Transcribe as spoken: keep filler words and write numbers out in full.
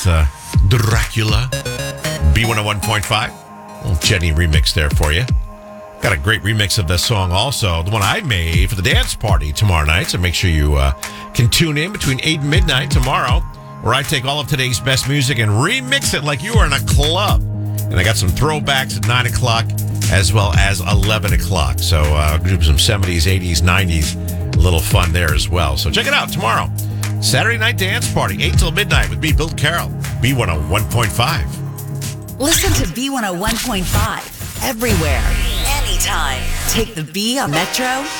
with uh, Dracula. B one oh one point five. Little Jenny remix there for you. Got a great remix of this song also, the one I made for the dance party tomorrow night. So make sure you uh, can tune in between eight and midnight tomorrow, where I take all of today's best music and remix it like you are in a club. And I got some throwbacks at nine o'clock as well as eleven o'clock. So uh, do some seventies, eighties, nineties. A little fun there as well. So check it out tomorrow. Saturday night dance party, eight till midnight with me, Bill Carroll, B one oh one point five. Listen to B one oh one point five everywhere, anytime. Take the B on Metro